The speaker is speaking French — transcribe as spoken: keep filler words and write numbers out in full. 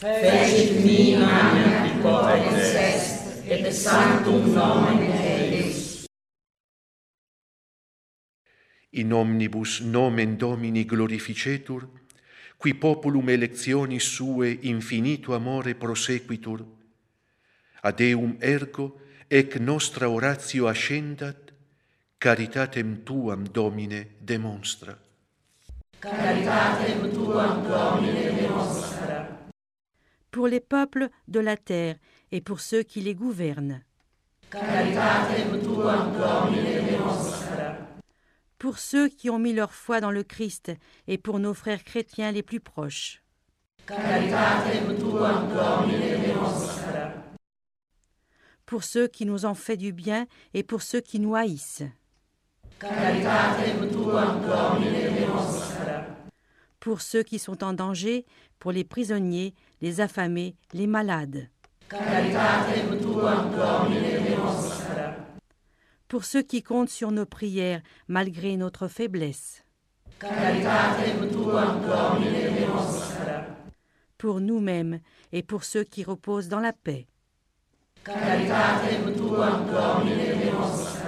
Fecit mi magna potens est, et sanctum nomen Deus. In omnibus nomen Domini glorificetur, qui populum electionis sue infinito amore prosequitur, ad eum ergo ec nostra oratio ascendat, caritatem tuam, Domine, demonstra. Caritatem tuam, Domine, demonstra. Pour les peuples de la terre et pour ceux qui les gouvernent. Caritatem tuam, Domine, demonstra. Pour ceux qui ont mis leur foi dans le Christ et pour nos frères chrétiens les plus proches. Caritatem tuam, Domine, demonstra. Pour ceux qui nous ont fait du bien et pour ceux qui nous haïssent. Caritatem tuam, Domine, demonstra. Pour ceux qui sont en danger, pour les prisonniers, les affamés, les malades. Caritatem tuam, Domine, demonstra. Pour ceux qui comptent sur nos prières malgré notre faiblesse. Caritatem tuam, Domine, demonstra. Pour nous-mêmes et pour ceux qui reposent dans la paix. Caritatem tuam, Domine, demonstra.